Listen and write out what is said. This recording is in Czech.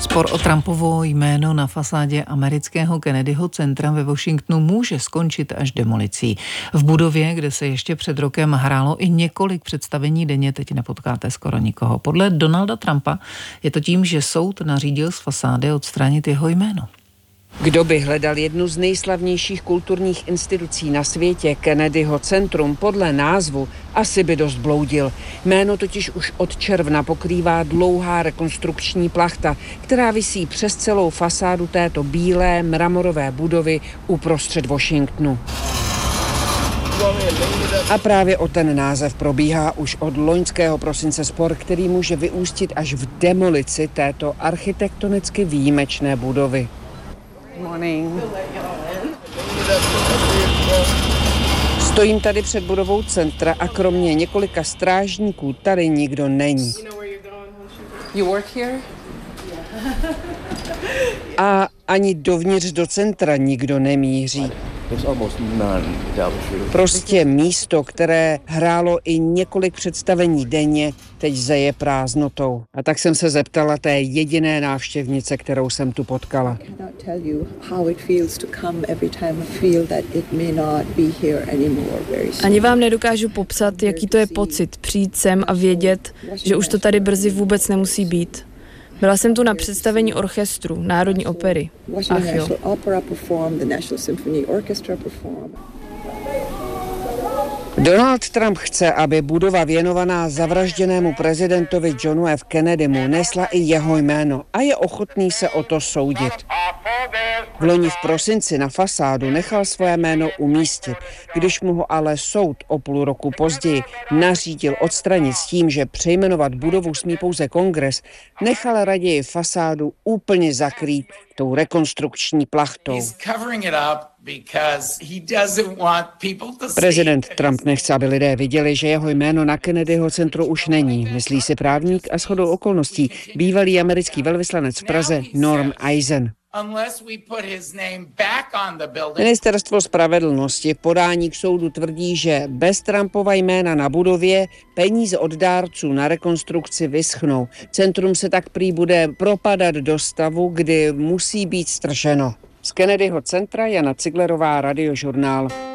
Spor o Trumpovo jméno na fasádě amerického Kennedyho centra ve Washingtonu může skončit až demolicí. V budově, kde se ještě před rokem hrálo i několik představení denně, teď nepotkáte skoro nikoho. Podle Donalda Trumpa je to tím, že soud nařídil z fasády odstranit jeho jméno. Kdo by hledal jednu z nejslavnějších kulturních institucí na světě, Kennedyho centrum, podle názvu, asi by dost bloudil. Jméno totiž už od června pokrývá dlouhá rekonstrukční plachta, která visí přes celou fasádu této bílé mramorové budovy uprostřed Washingtonu. A právě o ten název probíhá už od loňského prosince spor, který může vyústit až v demolici této architektonicky výjimečné budovy. Morning. Stojím tady před budovou centra a kromě několika strážníků tady nikdo není. You work here? A ani dovnitř do centra nikdo nemíří. Prostě místo, které hrálo i několik představení denně, teď zeje prázdnotou. A tak jsem se zeptala té jediné návštěvnice, kterou jsem tu potkala. Ani vám nedokážu popsat, jaký to je pocit přijít sem a vědět, že už to tady brzy vůbec nemusí být. Byla jsem tu na představení orchestru, Národní opery. Ach jo. Donald Trump chce, aby budova věnovaná zavražděnému prezidentovi Johnu F. Kennedymu nesla i jeho jméno a je ochotný se o to soudit. V loni v prosinci na fasádu nechal své jméno umístit, když mu ho ale soud o půl roku později nařídil odstranit s tím, že přejmenovat budovu smí pouze Kongres, nechal raději fasádu úplně zakrýt tou rekonstrukční plachtou. Prezident Trump nechce, aby lidé viděli, že jeho jméno na Kennedyho centru už není, myslí si právník a shodou okolností bývalý americký velvyslanec v Praze Norm Eisen. Ministerstvo spravedlnosti v podání k soudu tvrdí, že bez Trumpova jména na budově peníze od dárců na rekonstrukci vyschnou. Centrum se tak prý bude propadat do stavu, kdy musí být strženo. Z Kennedyho centra Jana Ciglerová, Radiožurnál.